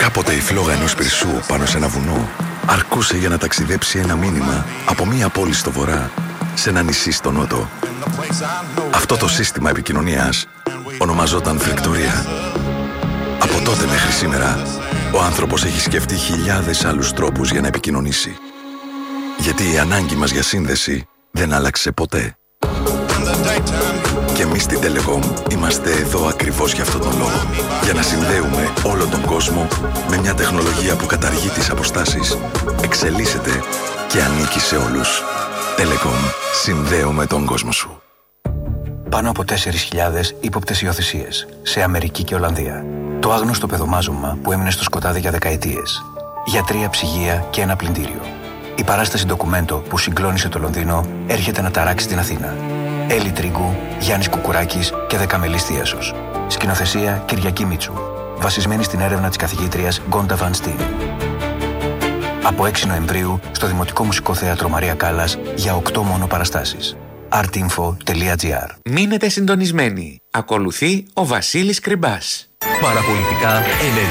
Κάποτε η φλόγα ενός πυρσού πάνω σε ένα βουνό αρκούσε για να ταξιδέψει ένα μήνυμα από μία πόλη στο βορρά σε ένα νησί στο νότο. Αυτό το σύστημα επικοινωνίας ονομαζόταν φλεκτορία. Από τότε μέχρι σήμερα, ο άνθρωπος έχει σκεφτεί χιλιάδες άλλους τρόπους για να επικοινωνήσει. Γιατί η ανάγκη μας για σύνδεση δεν άλλαξε ποτέ. Και εμείς στην Telecom είμαστε εδώ ακριβώς για αυτόν τον λόγο. Για να συνδέουμε όλο τον κόσμο με μια τεχνολογία που καταργεί τις αποστάσεις, εξελίσσεται και ανήκει σε όλους. Telecom. Συνδέουμε τον κόσμο σου. Πάνω από 4.000 ύποπτες υιοθεσίες σε Αμερική και Ολλανδία. Το άγνωστο παιδομάζωμα που έμεινε στο σκοτάδι για δεκαετίες. Γιατρία, ψυγεία και ένα πλυντήριο. Η παράσταση ντοκουμέντο που συγκλώνησε το Λονδίνο έρχεται να ταράξει την Αθήνα. Έλλη Τρίγκου, Γιάννης Κουκουράκης και Δεκαμελής Θίασος. Σκηνοθεσία Κυριακή Μίτσου. Βασισμένη στην έρευνα της καθηγήτριας Γκόντα Βαν Στιν. Από 6 Νοεμβρίου στο Δημοτικό Μουσικό Θέατρο Μαρία Κάλλας για 8 μόνο παραστάσεις. artinfo.gr. Μείνετε συντονισμένοι. Ακολουθεί ο Βασίλης Κρυμπάς. Παραπολιτικά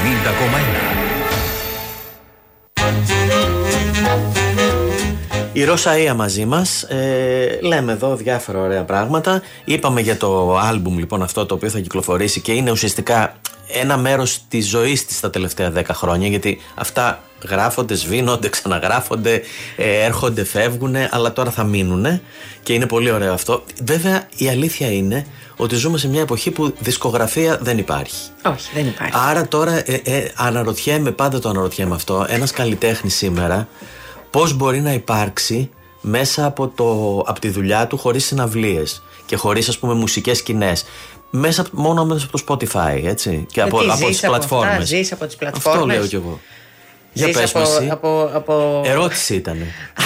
90,1. Η Ρώσα Ία μαζί μας, λέμε εδώ διάφορα ωραία πράγματα. Είπαμε για το άλμπουμ λοιπόν αυτό το οποίο θα κυκλοφορήσει και είναι ουσιαστικά ένα μέρος της ζωής της τα τελευταία 10 χρόνια, γιατί αυτά γράφονται, σβήνονται, ξαναγράφονται, έρχονται, φεύγουν, αλλά τώρα θα μείνουν και είναι πολύ ωραίο αυτό. Βέβαια η αλήθεια είναι ότι ζούμε σε μια εποχή που δισκογραφία δεν υπάρχει. Όχι, δεν υπάρχει. Άρα τώρα πάντα το αναρωτιέμαι αυτό, ένας καλλιτέχνης σήμερα πώς μπορεί να υπάρξει μέσα από τη δουλειά του χωρίς συναυλίες και χωρίς, ας πούμε, μουσικές σκηνές, μόνο μέσα από το Spotify, έτσι, και από τις πλατφόρμες. Ζεις από τις πλατφόρμες. Αυτό λέω κι εγώ. Για πες μου εσύ. Ερώτηση ήταν.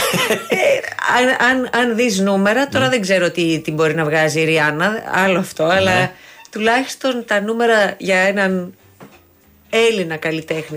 Αν δεις νούμερα, τώρα δεν ξέρω τι μπορεί να βγάζει η Ριάννα, άλλο αυτό, αλλά τουλάχιστον τα νούμερα για έναν Έλληνα καλλιτέχνη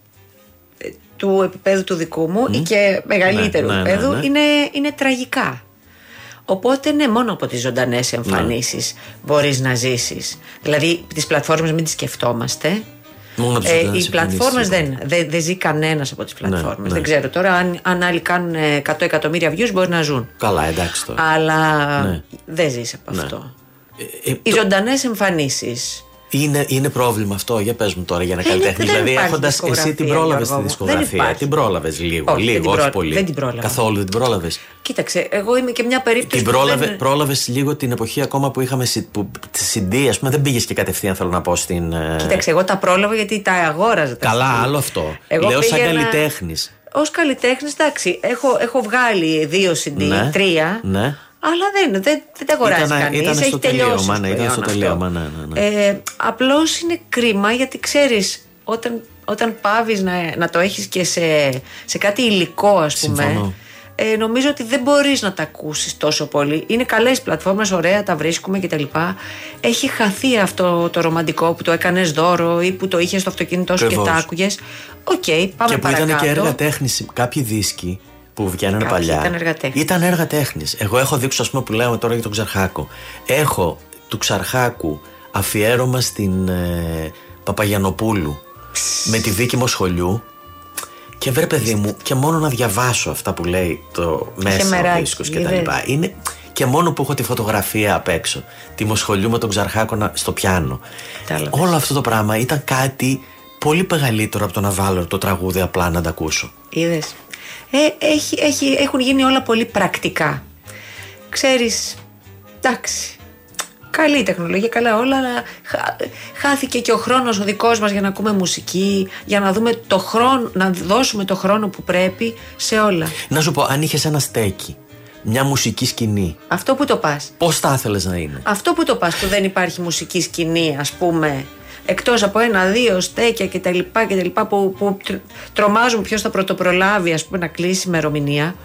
του επίπεδου του δικού μου ή και μεγαλύτερου επίπεδου είναι τραγικά. Οπότε μόνο από τις ζωντανές εμφανίσεις μπορείς να ζήσεις. Δηλαδή τις πλατφόρμες μην τις σκεφτόμαστε. Οι πλατφόρμες δεν ζει κανένας από τις πλατφόρμες. Δεν ξέρω τώρα αν άλλοι κάνουν 100 εκατομμύρια views μπορεί να ζουν. Καλά, εντάξει τώρα. Αλλά δεν ζεις από αυτό. Οι ζωντανές εμφανίσεις είναι πρόβλημα αυτό. Για πες μου τώρα για ένα καλλιτέχνη. Δηλαδή, έχοντας εσύ την πρόλαβες στη δισκογραφία. Την πρόλαβες λίγο, όχι πολύ. Δεν την πρόλαβα. Καθόλου δεν την πρόλαβες. Κοίταξε, εγώ είμαι και μια περίπτωση. Την πρόλαβες λίγο την εποχή ακόμα που είχαμε CD, ας πούμε. Δεν πήγες και κατευθείαν, θέλω να πω, στην. Κοίταξε, εγώ τα πρόλαβα γιατί τα αγόραζα. Καλά, άλλο αυτό. Λέω σαν καλλιτέχνης. Ως καλλιτέχνης, εντάξει, έχω βγάλει 2 CD, 3. Ναι. Αλλά δεν τα αγοράζει κανείς. Ήταν στο τελείωμα. Ήταν στο τελείωμα. Απλώς είναι κρίμα γιατί ξέρεις, όταν πάβεις να το έχεις και σε κάτι υλικό, ας πούμε, νομίζω ότι δεν μπορείς να τα ακούσεις τόσο πολύ. Είναι καλές πλατφόρμες, ωραία, τα βρίσκουμε κτλ. Έχει χαθεί αυτό το ρομαντικό που το έκανες δώρο ή που το είχες στο αυτοκίνητό σου και τα άκουγες. Οκ, πάμε παρακάτω. Και που ήταν και έργα τέχνης, κάποιοι δίσκοι που βγαίνανε παλιά. Ήταν έργα τέχνης. Εγώ έχω δείξει, ας πούμε, που λέμε τώρα για τον Ξαρχάκο. Έχω του Ξαρχάκου αφιέρωμα στην Παπαγιανοπούλου με τη Βίκη Μοσχολιού. Και βρε παιδί μου, και μόνο να διαβάσω αυτά που λέει το μέσα ο δίσκος και τα λοιπά. Είναι και μόνο που έχω τη φωτογραφία απ' έξω. Τη Μοσχολιού με τον Ξαρχάκο στο πιάνο. Όλο αυτό το πράγμα ήταν κάτι πολύ μεγαλύτερο από το να βάλω το τραγούδι απλά να τα ακούσω. Είδες. Έχουν γίνει όλα πολύ πρακτικά. Ξέρεις, εντάξει, καλή τεχνολογία, καλά όλα, αλλά χάθηκε και ο χρόνος ο δικός μας για να ακούμε μουσική, για να δούμε το χρόνο, να δώσουμε το χρόνο που πρέπει σε όλα. Να σου πω, αν είχες ένα στέκι, μια μουσική σκηνή, αυτό που το πας, πώς θα ήθελες να είναι? Αυτό που το πας, που δεν υπάρχει μουσική σκηνή, ας πούμε, εκτός από 1-2 στέκια και τα λοιπά που τρομάζουν ποιος θα πρωτοπρολάβει, ας πούμε, να κλείσει ημερομηνία.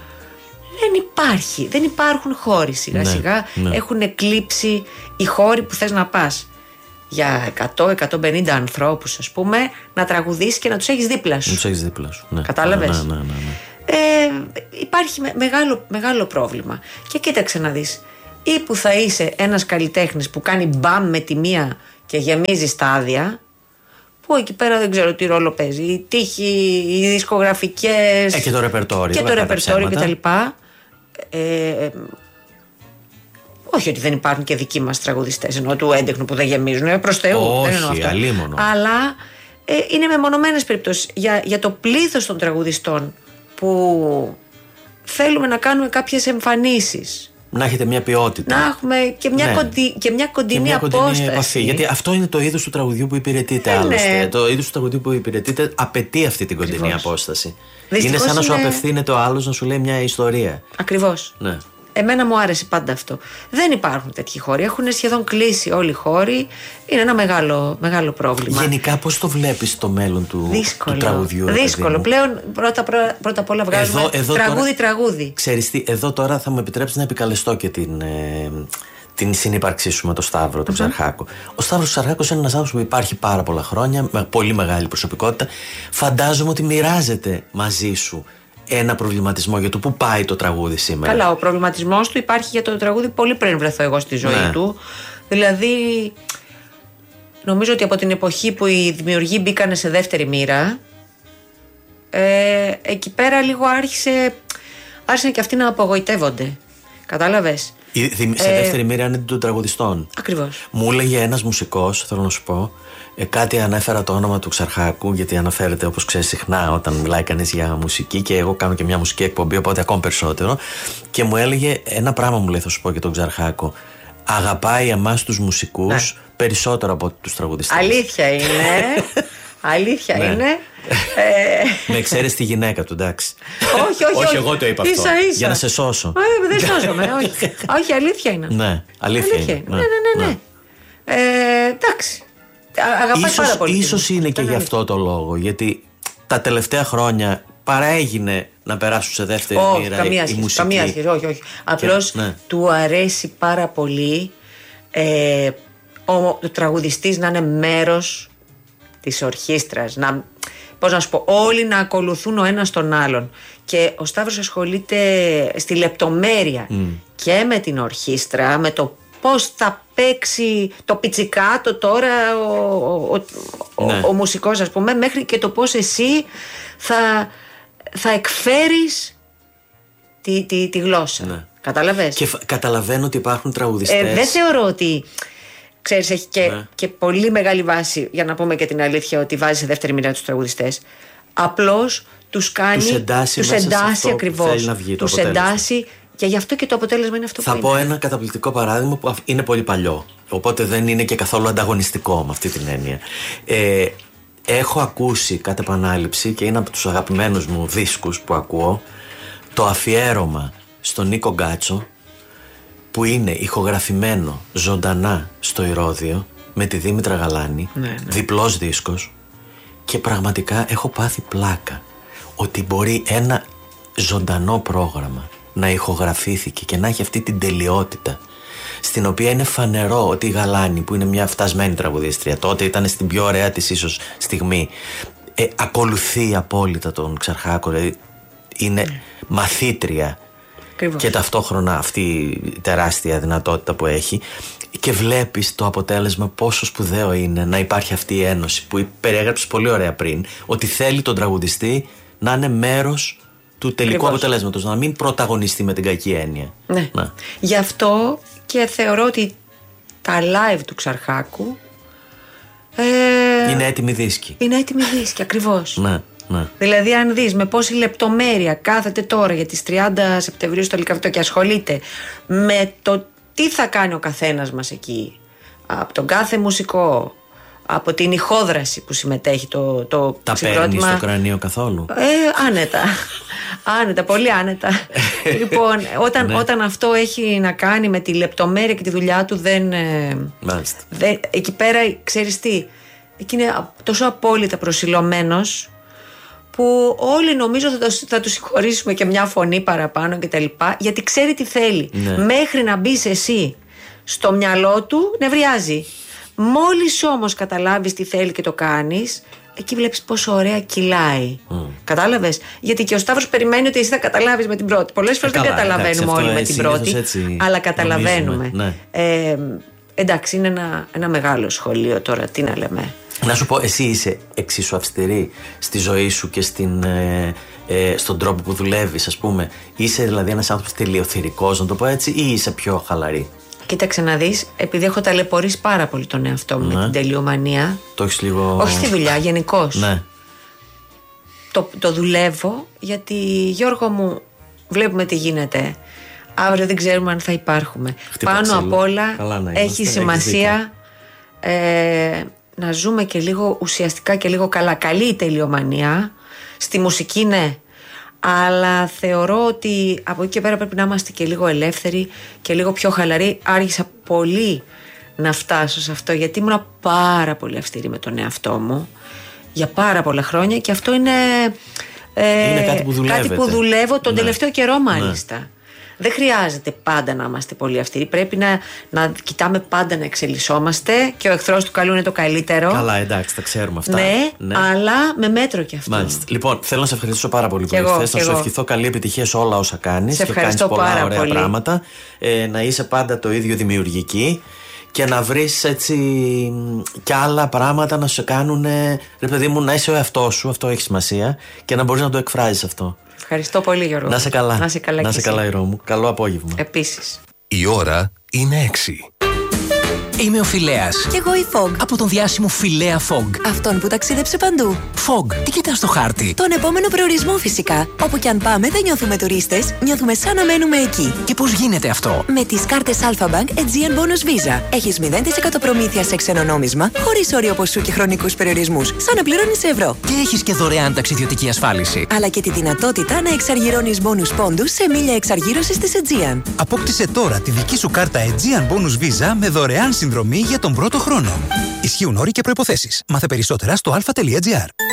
Δεν υπάρχουν χώροι σιγά σιγά. Έχουν εκλείψει οι χώροι που θες να πας για 100-150 ανθρώπους, ας πούμε, να τραγουδήσεις και να τους έχεις δίπλα σου. Κατάλαβες? Ναι. Υπάρχει μεγάλο πρόβλημα. Και κοίταξε να δεις, ή που θα είσαι ένας καλλιτέχνης που κάνει μπαμ με τη μία και γεμίζει στάδια, που που εκεί πέρα δεν ξέρω τι ρόλο παίζει. Η τύχη, οι δισκογραφικές. Και το ρεπερτόριο. Και το ρεπερτόριο κτλ. Όχι ότι δεν υπάρχουν και δικοί μας τραγουδιστές, ενώ του έντεχνου που δεν γεμίζουν, προς Θεού. Όχι, αλίμονο. Αλλά είναι μεμονωμένες περιπτώσεις. Για το πλήθος των τραγουδιστών που θέλουμε να κάνουμε κάποιες εμφανίσεις. Να έχετε μια ποιότητα. Να έχουμε και μια κοντινή απόσταση. Επαφή. Γιατί αυτό είναι το είδος του τραγουδιού που υπηρετείται άλλωστε. Ναι. Το είδος του τραγουδιού που υπηρετείται απαιτεί αυτή την κοντινή απόσταση. Δυστυχώς είναι σαν να σου απευθύνεται ο άλλος να σου λέει μια ιστορία. Ακριβώς. Ναι. Εμένα μου άρεσε πάντα αυτό. Δεν υπάρχουν τέτοιοι χώροι. Έχουν σχεδόν κλείσει όλοι οι χώροι. Είναι ένα μεγάλο πρόβλημα. Γενικά, πώς το βλέπεις το μέλλον του τραγουδιού? Δύσκολο. Πλέον πρώτα απ' όλα βγάζουμε τραγούδι. Ξέρεις τι, εδώ τώρα θα μου επιτρέψεις να επικαλεστώ και την συνύπαρξή σου με τον Σταύρο, τον Ξαρχάκο. Ο Σταύρος Ξαρχάκος είναι ένας άνθρωπος που υπάρχει πάρα πολλά χρόνια, με πολύ μεγάλη προσωπικότητα. Φαντάζομαι ότι μοιράζεται μαζί σου ένα προβληματισμό για το πού πάει το τραγούδι σήμερα. Καλά, ο προβληματισμός του υπάρχει για το τραγούδι πολύ πριν βρεθώ εγώ στη ζωή του. Δηλαδή, νομίζω ότι από την εποχή που οι δημιουργοί μπήκανε σε δεύτερη μοίρα, εκεί πέρα λίγο άρχισαν και αυτοί να απογοητεύονται. Κατάλαβες? Σε δεύτερη μοίρα είναι των τραγουδιστών. Ακριβώς. Μου έλεγε ένας μουσικός, θέλω να σου πω, κάτι ανέφερα το όνομα του Ξαρχάκου, γιατί αναφέρεται, όπως ξέρεις, συχνά όταν μιλάει κανείς για μουσική, και εγώ κάνω και μια μουσική εκπομπή, οπότε ακόμη περισσότερο. Και μου έλεγε ένα πράγμα, μου λέει, θα σου πω για τον Ξαρχάκο. Αγαπάει εμάς τους μουσικούς περισσότερο από τους τραγουδιστές. Αλήθεια είναι. Αλήθεια είναι. Με ξέρεις τη γυναίκα του, εντάξει. Όχι, εγώ το είπα αυτό. Για να σε σώσω. Δεν σώζομαι. Όχι, αλήθεια είναι. Ναι, αλήθεια είναι. Ναι. Εντάξει. Αγαπάει πάρα πολύ. Ίσως είναι και γι' αυτό το λόγο. Γιατί τα τελευταία χρόνια παραέγινε να περάσουν σε δεύτερη μοίρα η μουσική. Καμία σχέση, όχι. Απλώς του αρέσει πάρα πολύ ο τραγουδιστής να είναι μέρος της ορχήστρας. Πώς να σου πω, όλοι να ακολουθούν ο ένας τον άλλον. Και ο Σταύρος ασχολείται στη λεπτομέρεια και με την ορχήστρα, με το πώς θα παίξει το πιτσικάτο τώρα ο μουσικός, ας πούμε, μέχρι και το πώς εσύ θα εκφέρεις τη γλώσσα. Ναι. Κατάλαβες? Και καταλαβαίνω ότι υπάρχουν τραγουδιστές. Δεν θεωρώ ότι, ξέρεις, έχει και πολύ μεγάλη βάση, για να πούμε και την αλήθεια, ότι βάζει σε δεύτερη μοίρα τους τραγουδιστές. Απλώς τους κάνει, τους εντάσσει ακριβώς. Τους εντάσσει. Και γι' αυτό και το αποτέλεσμα είναι αυτό που είναι. Θα πω ένα καταπληκτικό παράδειγμα που είναι πολύ παλιό. Οπότε δεν είναι και καθόλου ανταγωνιστικό με αυτή την έννοια. Έχω ακούσει κατ' επανάληψη, και είναι από τους αγαπημένους μου δίσκους που ακούω, το αφιέρωμα στον Νίκο Γκάτσο, που είναι ηχογραφημένο ζωντανά στο Ηρώδειο με τη Δήμητρα Γαλάνη, διπλός δίσκος, και πραγματικά έχω πάθει πλάκα ότι μπορεί ένα ζωντανό πρόγραμμα να ηχογραφήθηκε και να έχει αυτή την τελειότητα, στην οποία είναι φανερό ότι η Γαλάνη, που είναι μια φτασμένη τραγουδίστρια, τότε ήταν στην πιο ωραία της ίσως στιγμή, ακολουθεί απόλυτα τον Ξαρχάκο, δηλαδή είναι μαθήτρια. Ακριβώς. Και ταυτόχρονα αυτή η τεράστια δυνατότητα που έχει, και βλέπεις το αποτέλεσμα πόσο σπουδαίο είναι να υπάρχει αυτή η ένωση που περιέγραψες πολύ ωραία πριν, ότι θέλει τον τραγουδιστή να είναι μέρος του τελικού αποτελέσματος, να μην πρωταγωνιστεί με την κακή έννοια. Ναι. Γι' αυτό και θεωρώ ότι τα live του Ξαρχάκου είναι έτοιμοι δίσκοι. Είναι έτοιμοι δίσκοι, ακριβώς. Ναι. Δηλαδή, αν δεις με πόση λεπτομέρεια κάθεται τώρα για τις 30 Σεπτεμβρίου στο Λυκαβητό και ασχολείται με το τι θα κάνει ο καθένας μας εκεί, από τον κάθε μουσικό, από την ηχόδραση που συμμετέχει το τα παίρνει στο κρανίο καθόλου? Άνετα, πολύ άνετα. Λοιπόν, όταν αυτό έχει να κάνει με τη λεπτομέρεια και τη δουλειά του, εκεί πέρα, ξέρεις τι, εκεί είναι τόσο απόλυτα προσιλωμένος, που όλοι νομίζω θα του συγχωρήσουμε και μια φωνή παραπάνω και τα λοιπά, γιατί ξέρει τι θέλει. Μέχρι να μπεις εσύ στο μυαλό του, νευριάζει. Μόλις όμως καταλάβεις τι θέλει και το κάνεις, εκεί βλέπεις πόσο ωραία κυλάει. Κατάλαβες? Γιατί και ο Σταύρος περιμένει ότι εσύ θα καταλάβεις με την πρώτη. Πολλές φορές δεν καταλαβαίνουμε όλοι με την πρώτη, αλλά καταλαβαίνουμε. Εντάξει, είναι ένα μεγάλο σχολείο τώρα, τι να λέμε. Να σου πω, εσύ είσαι εξίσου αυστηρή στη ζωή σου και στον τρόπο που δουλεύεις, ας πούμε? Είσαι δηλαδή ένας άνθρωπος τελειοθυρικός, να το πω έτσι, ή είσαι πιο χαλαρή? Κοίταξε να δεις, επειδή έχω ταλαιπωρήσει πάρα πολύ τον εαυτό μου με την τελειομανία. Το έχεις λίγο... Όχι στη δουλειά, γενικώς. Ναι. Το δουλεύω, γιατί Γιώργο μου, βλέπουμε τι γίνεται. Αύριο δεν ξέρουμε αν θα υπάρχουμε. Πάνω απ' όλα έχει σημασία να ζούμε και λίγο ουσιαστικά και λίγο καλά. Καλή η τελειομανία. Στη μουσική ναι. Αλλά θεωρώ ότι από εκεί και πέρα πρέπει να είμαστε και λίγο ελεύθεροι και λίγο πιο χαλαροί. Άργησα πολύ να φτάσω σε αυτό, γιατί ήμουν πάρα πολύ αυστηρή με τον εαυτό μου για πάρα πολλά χρόνια, και αυτό είναι κάτι που δουλεύω τον τελευταίο καιρό μάλιστα. Ναι. Δεν χρειάζεται πάντα να είμαστε πολύ αυστηροί. Πρέπει να κοιτάμε πάντα να εξελισσόμαστε, και ο εχθρός του καλού είναι το καλύτερο. Καλά, εντάξει, τα ξέρουμε αυτά. Ναι, αλλά με μέτρο και αυτό. Μάλιστα. Λοιπόν, θέλω να σε ευχαριστήσω πάρα πολύ που ήρθες. Να σου ευχηθώ καλή επιτυχία σε όλα όσα κάνεις. Σε ευχαριστώ και κάνεις πολλά ωραία πολύ. πράγματα. Να είσαι πάντα το ίδιο δημιουργική και να βρεις έτσι κι άλλα πράγματα να σε κάνουν, ρε παιδί μου, να είσαι ο εαυτός σου. Αυτό έχει σημασία, και να μπορείς να το εκφράζεις αυτό. Ευχαριστώ πολύ, Γιώργο. Να σε καλά. Να σε καλά, να σε καλά, Ηρώ μου. Καλό απόγευμα. Επίσης. Η ώρα είναι 6. Είμαι ο Φιλέας. Κι εγώ η Fog. Από τον διάσημο Φιλέα Fog. Αυτόν που ταξίδεψε παντού. Fog, τι κοιτάς στο χάρτη? Τον επόμενο προορισμό φυσικά. Όπου κι αν πάμε δεν νιώθουμε τουρίστες, νιώθουμε σαν να μένουμε εκεί. Και πώς γίνεται αυτό? Με τις κάρτες Alpha-Bank Aegean Bonus Visa. Έχεις 0% προμήθεια σε ξένο νόμισμα, χωρίς όριο ποσού και χρονικούς περιορισμούς, σαν να πληρώνεις σε ευρώ. Και έχεις και δωρεάν ταξιδιωτική ασφάλιση. Αλλά και τη δυνατότητα να εξαργυρώνεις bonus πόντους σε μίλια εξαργύρωσης της Aegean. Απόκτησε τώρα τη δική σου κάρτα Aegean Bonus Visa με δωρεάν συνδρομή για τον πρώτο χρόνο. Ισχύουν όροι και προϋποθέσεις. Μάθε περισσότερα στο alpha.gr.